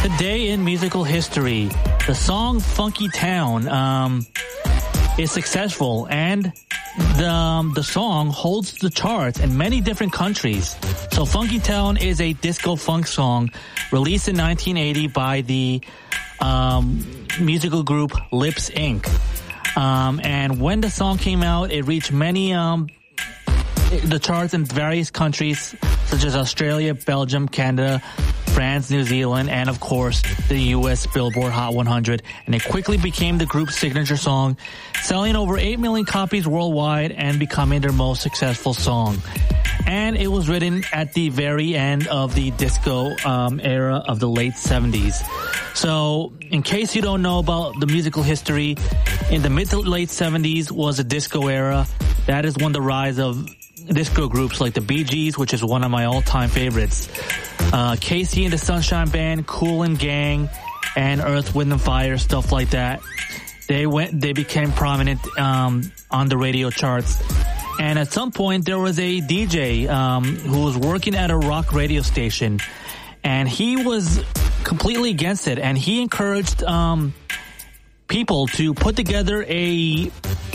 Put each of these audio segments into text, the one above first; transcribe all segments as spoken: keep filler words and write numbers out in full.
Today in musical history, the song Funky Town um, is successful, and the, um, the song holds the charts in many different countries. So Funky Town is a disco funk song released in nineteen eighty by the um, musical group Lips Incorporated. Um, and when the song came out, it reached many um, the charts in various countries such as Australia, Belgium, Canada, France, New Zealand, and of course the U S Billboard Hot one hundred. And it quickly became the group's signature song, selling over eight million copies worldwide and becoming their most successful song. And it was written at the very end of the disco um, era of the late seventies. So, in case you don't know about the musical history, in the mid to late seventies was a disco era. That is when the rise of disco groups like the Bee Gees, which is one of my all-time favorites, uh, Casey and the Sunshine Band, Kool and Gang, and Earth, Wind and Fire, stuff like that. They went, they became prominent um, on the radio charts. And at some point, there was a D J um, who was working at a rock radio station, and he was completely against it. And he encouraged um, people to put together a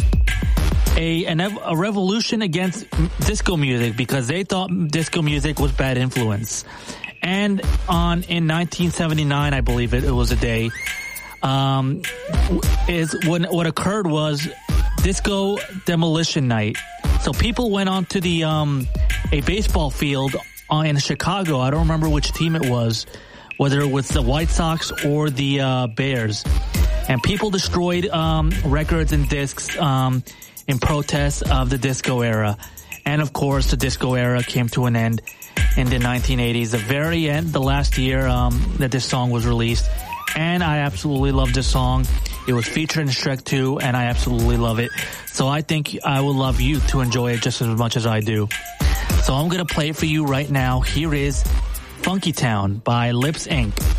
a an, a revolution against disco music because they thought disco music was bad influence. And on in nineteen seventy-nine, I believe it, it was a day, um, is when what occurred was Disco Demolition Night. So people went onto the um, a baseball field in Chicago. I don't remember which team it was, whether it was the White Sox or the uh, Bears. And people destroyed um, records and discs um, in protest of the disco era. And of course, the disco era came to an end in the nineteen eighties, the very end, the last year um, that this song was released. And I absolutely love this song. It was featured in Shrek two, and I absolutely love it. So I think I would love you to enjoy it just as much as I do. So I'm going to play it for you right now. Here is Funky Town by Lips Incorporated.